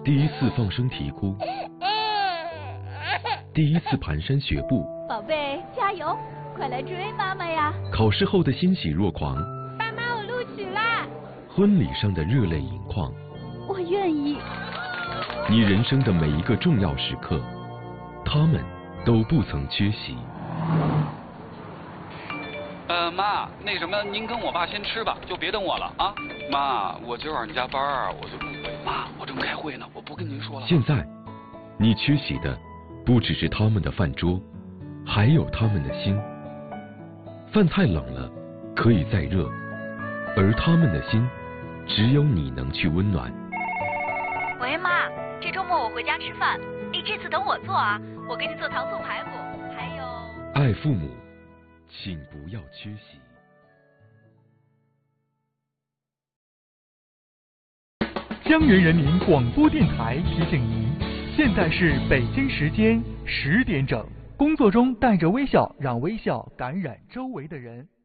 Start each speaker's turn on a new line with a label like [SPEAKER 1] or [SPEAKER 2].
[SPEAKER 1] 第一次放声啼哭，第一次蹒跚学步，
[SPEAKER 2] 宝贝，加油，快来追妈妈呀！
[SPEAKER 1] 考试后的欣喜若狂，
[SPEAKER 2] 爸妈，我录取啦！
[SPEAKER 1] 婚礼上的热泪盈眶，
[SPEAKER 2] 我愿意。
[SPEAKER 1] 你人生的每一个重要时刻，他们都不曾缺席。
[SPEAKER 3] 妈，那什么，您跟我爸先吃吧，就别等我了啊。妈，我今晚上加班啊，我就不回。妈，我正开会呢，我不跟您说了。
[SPEAKER 1] 现在，你缺席的不只是他们的饭桌，还有他们的心。饭菜冷了，可以再热，而他们的心，只有你能去温暖。
[SPEAKER 2] 喂，妈，这周末我回家吃饭，你这次等我做啊，我给你做糖醋排骨，还有……
[SPEAKER 1] 爱父母，请不要缺席。
[SPEAKER 4] 江源人民广播电台提醒您，现在是北京时间10点整。工作中带着微笑，让微笑感染周围的人。